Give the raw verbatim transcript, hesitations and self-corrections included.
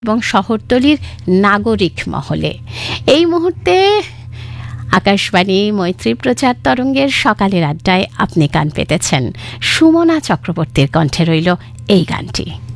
এবং শহরতলির নাগরিক মহলে। এই মুহূর্তে আকাশবাণী মৈত্রী প্রচার তরঙ্গের সকালের আড্ডায় আপনি কান পেতেছেন। সুমনা চক্রবর্তীর কণ্ঠে রইল এই গানটি।